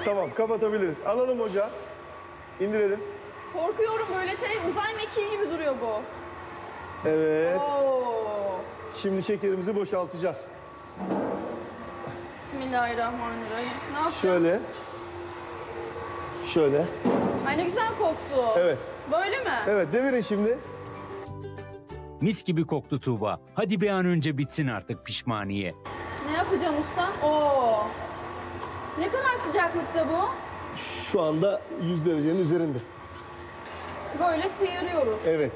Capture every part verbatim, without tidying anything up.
Tamam, kapatabiliriz. Alalım ocağı. İndirelim. Korkuyorum, böyle şey uzay mekiği gibi duruyor bu. Evet. Oo. Şimdi şekerimizi boşaltacağız. Bismillahirrahmanirrahim. Ne yapacağım? Şöyle. Şöyle. Ay ne güzel koktu. Evet. Böyle mi? Evet, devirin şimdi. Mis gibi koktu Tuğba. Hadi bir an önce bitsin artık pişmaniye. Ne yapacağım usta? Oo. Ne kadar sıcaklıkta bu? Şu anda yüz derecenin üzerinde. Böyle sıyırıyoruz. Evet.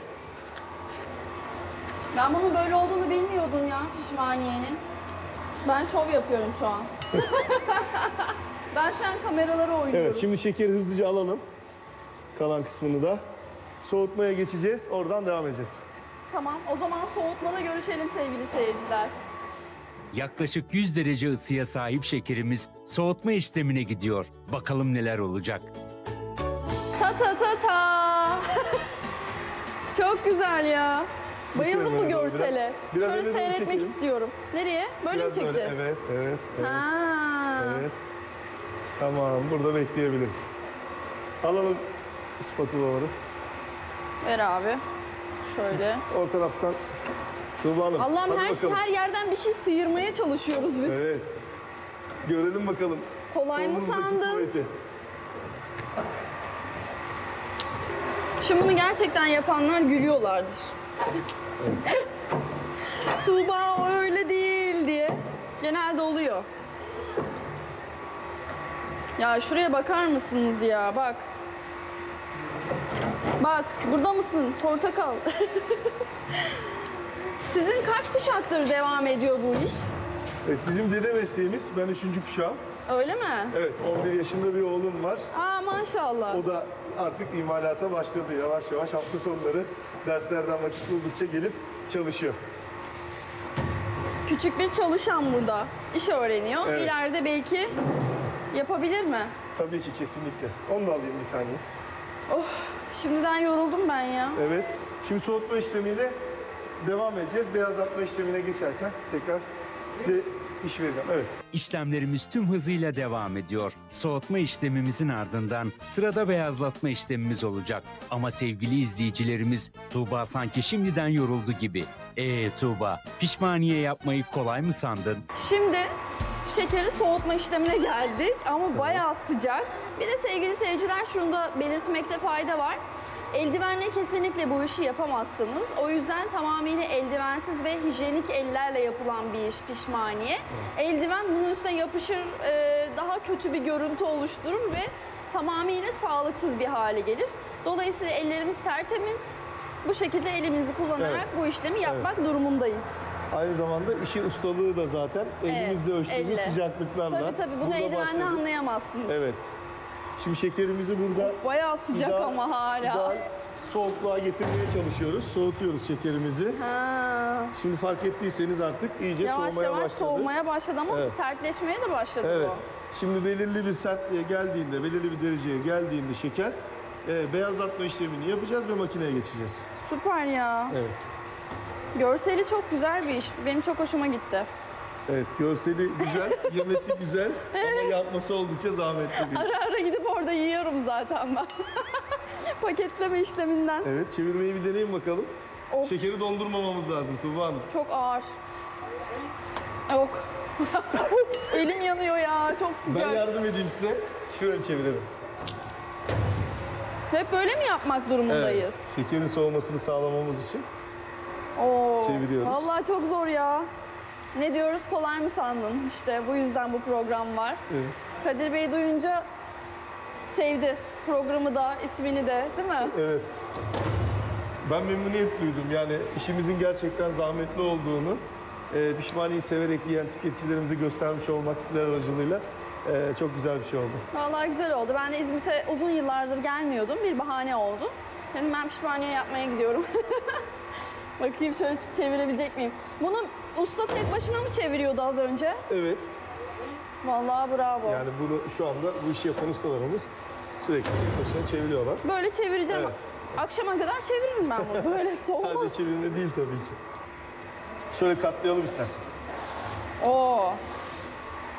Ben bunun böyle olduğunu bilmiyordum ya, pişmaniyenin. Ben şov yapıyorum şu an. Ben şu an kameralara oynuyorum. Evet, şimdi şekeri hızlıca alalım. Kalan kısmını da. Soğutmaya geçeceğiz, oradan devam edeceğiz. Tamam, o zaman soğutmada görüşelim sevgili seyirciler. Yaklaşık yüz derece ısıya sahip şekerimiz soğutma işlemine gidiyor. Bakalım neler olacak. Ta ta ta ta. Çok güzel ya. Bayıldım bu Bitirelim öyle görsele. biraz. Biraz Şöyle öyle doğru seyretmek çekelim. istiyorum. Nereye? Böyle Biraz mi çekeceğiz? Böyle. Evet, evet, evet. Ha. Evet. Tamam, burada bekleyebiliriz. Alalım spatulaları. Ver abi. Şöyle. O taraftan. Tuğba Hanım, Allah'ım hadi her, bakalım. her yerden bir şey sıyırmaya çalışıyoruz biz. Evet. Görelim bakalım. Kolay mı Kolunuzdaki sandın? kuvveti. Şimdi bunu gerçekten yapanlar gülüyorlardır. Tuğba o öyle değil diye. Genelde oluyor. Ya şuraya bakar mısınız ya? Bak. Bak, burada mısın? Portakal. Sizin kaç kuşaktır devam ediyor bu iş? Evet, bizim dede mesleğimiz. Ben üçüncü kuşağım. Öyle mi? Evet, on bir yaşında bir oğlum var. Aa maşallah. O da artık imalata başladı yavaş yavaş. Hafta sonları derslerden vakit buldukça gelip çalışıyor. Küçük bir çalışan burada. İş öğreniyor. Evet. İleride belki yapabilir mi? Tabii ki, kesinlikle. Onu da alayım bir saniye. Oh, şimdiden yoruldum ben ya. Evet. Şimdi soğutma işlemiyle devam edeceğiz. Beyazlatma işlemine geçerken tekrar size iş vereceğim. Evet. İşlemlerimiz tüm hızıyla devam ediyor. Soğutma işlemimizin ardından sırada beyazlatma işlemimiz olacak. Ama sevgili izleyicilerimiz, Tuğba sanki şimdiden yoruldu gibi. Ee Tuğba, pişmaniye yapmayı kolay mı sandın? Şimdi şekeri soğutma işlemine geldik ama bayağı sıcak. Bir de sevgili seyirciler, şunu da belirtmekte fayda var. Eldivenle kesinlikle bu işi yapamazsınız. O yüzden tamamıyla eldivensiz ve hijyenik ellerle yapılan bir iş pişmaniye. Eldiven bunun üstüne yapışır, e, daha kötü bir görüntü oluşturur ve tamamıyla sağlıksız bir hale gelir. Dolayısıyla ellerimiz tertemiz. Bu şekilde elimizi kullanarak Evet. bu işlemi yapmak durumundayız. Aynı zamanda işin ustalığı da zaten elimizle ölçtüğümüz elle. sıcaklıklarla. Tabii tabii, bunu Burada eldivenle başladık. anlayamazsınız. Evet. Şimdi şekerimizi burada Bayağı sıcak ideal- ama hala. ideal soğukluğa getirmeye çalışıyoruz. Soğutuyoruz şekerimizi. Ha. Şimdi fark ettiyseniz artık iyice Yavaş soğumaya yavaş başladı. soğumaya başladı ama Evet. sertleşmeye de başladı Evet. bu. Şimdi belirli bir sertliğe geldiğinde, belirli bir dereceye geldiğinde şeker, e, beyazlatma işlemini yapacağız ve makineye geçeceğiz. Süper ya. Evet. Görseli çok güzel bir iş. Benim çok hoşuma gitti. Evet, görseli güzel, yemesi güzel ama yapması oldukça zahmetli bir iş. Ara ara gidip orada yiyorum zaten ben. Paketleme işleminden. Evet, çevirmeyi bir deneyin bakalım. Of. Şekeri dondurmamamız lazım Tuğba Hanım. Çok ağır. Yok. Elim yanıyor ya. Çok Ben sıcak. yardım edeyim size. Şöyle çevirelim. Hep böyle mi yapmak durumundayız? Evet, şekerin soğumasını sağlamamız için. Oo. Çeviriyoruz. Vallahi çok zor ya. Ne diyoruz, kolay mı sandın? İşte bu yüzden bu program var. Evet. Kadir Bey duyunca sevdi programı da, ismini de, değil mi? Evet. Ben memnuniyet duydum. Yani işimizin gerçekten zahmetli olduğunu, e, pişmaniyeyi severek yiyen tüketicilerimize göstermiş olmak sizler aracılığıyla e, çok güzel bir şey oldu. Vallahi güzel oldu. Ben de İzmit'e uzun yıllardır gelmiyordum. Bir bahane oldu. Dedim ben pişmaniye yapmaya gidiyorum. Bakayım şöyle çevirebilecek miyim? Bunu usta tek başına mı çeviriyordu az önce? Evet. Vallahi bravo. Yani bunu şu anda bu işi yapan ustalarımız sürekli tek başına çeviriyorlar. Böyle çevireceğim. Evet. Akşama kadar çeviririm ben bunu. Böyle soğumaz. Sadece çevirme değil tabii ki. Şöyle katlayalım istersen. Oo.